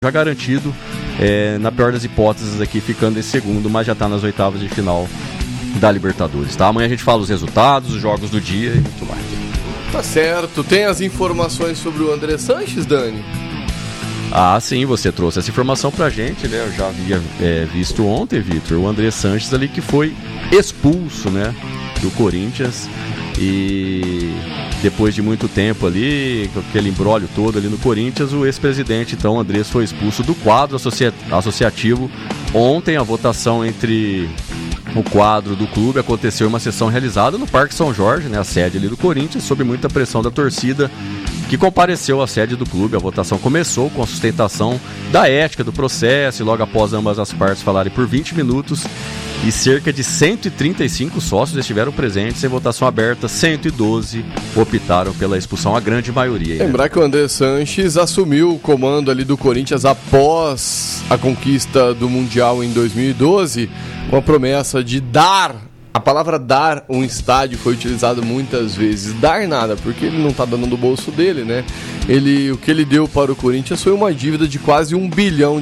já garantido, na pior das hipóteses aqui, ficando em segundo, mas já está nas oitavas de final da Libertadores, tá? Amanhã a gente fala os resultados, os jogos do dia e muito mais. Tá certo. Tem as informações sobre o André Sanches, Dani? Ah, sim, você trouxe essa informação pra gente, né? Eu já havia visto ontem, Vitor, o André Sanches ali que foi expulso, né, do Corinthians, e depois de muito tempo ali, com aquele imbróglio todo ali no Corinthians, o ex-presidente, então, Andrés, foi expulso do quadro associativo. Ontem a votação entre o quadro do clube aconteceu em uma sessão realizada no Parque São Jorge, né, a sede ali do Corinthians, sob muita pressão da torcida, que compareceu à sede do clube. A votação começou com a sustentação da ética do processo e logo após ambas as partes falarem por 20 minutos e cerca de 135 sócios estiveram presentes em votação aberta, 112 optaram pela expulsão, a grande maioria. Né? Lembrar que o André Sanches assumiu o comando ali do Corinthians após a conquista do Mundial em 2012, com a promessa de dar. A palavra dar um estádio foi utilizada muitas vezes. Dar nada, porque ele não está dando do bolso dele, né? O que ele deu para o Corinthians foi uma dívida de quase R$1 bilhão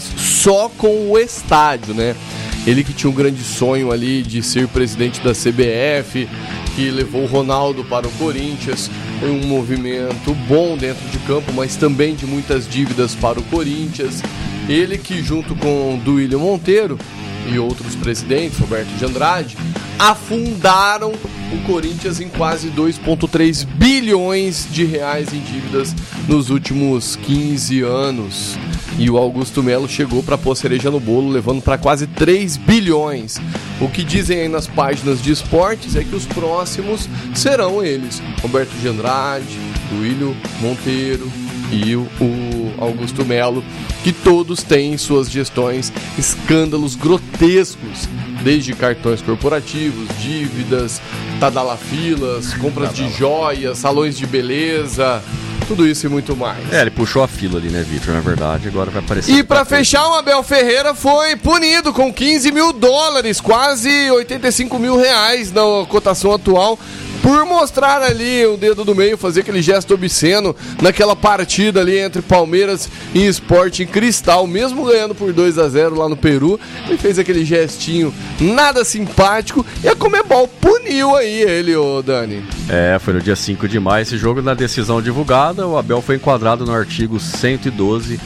só com o estádio, né? Ele que tinha um grande sonho ali de ser presidente da CBF, que levou o Ronaldo para o Corinthians. Foi um movimento bom dentro de campo, mas também de muitas dívidas para o Corinthians. Ele que, junto com o Duílio Monteiro e outros presidentes, Roberto de Andrade, afundaram o Corinthians em quase 2,3 bilhões de reais em dívidas nos últimos 15 anos. E o Augusto Melo chegou para pôr cereja no bolo, levando para quase 3 bilhões. O que dizem aí nas páginas de esportes é que os próximos serão eles: Roberto de Andrade, Duílio Monteiro e o Augusto Melo, que todos têm em suas gestões escândalos grotescos, desde cartões corporativos, dívidas, tadalafilas, compras de joias, salões de beleza, tudo isso e muito mais. Ele puxou a fila ali, né, Vitor? Na verdade, agora vai aparecer. E pra fechar, o Abel Ferreira foi punido com $15 mil, quase R$85 mil na cotação atual, por mostrar ali o dedo do meio, fazer aquele gesto obsceno naquela partida ali entre Palmeiras e Sporting Cristal, mesmo ganhando por 2-0 lá no Peru. Ele fez aquele gestinho nada simpático e a Conmebol puniu aí ele, ô Dani. Foi no dia 5 de maio esse jogo. Na decisão divulgada, o Abel foi enquadrado no artigo 112,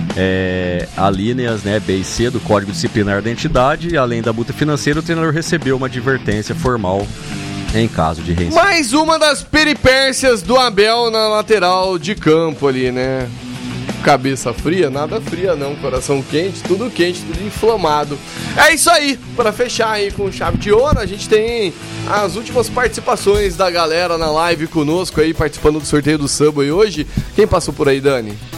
alíneas, né, B e C do Código Disciplinar da entidade, e além da multa financeira, o treinador recebeu uma advertência formal em caso de reincidência. Mais uma das peripécias do Abel na lateral de campo ali, né? Cabeça fria? Nada fria não, coração quente, tudo inflamado. É isso aí, para fechar aí com chave de ouro, a gente tem as últimas participações da galera na live conosco aí, participando do sorteio do Subway hoje. Quem passou por aí, Dani?